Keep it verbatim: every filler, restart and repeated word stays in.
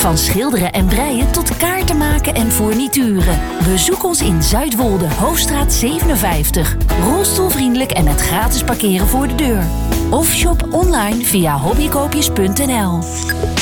Van schilderen en breien tot kaarten maken en fournituren. Bezoek ons in Zuidwolde, Hoofdstraat zevenenvijftig. Rolstoelvriendelijk en met gratis parkeren voor de deur. Of shop online via hobbykoopjes punt n l.